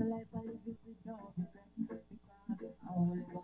life I live it with no regret. Because I only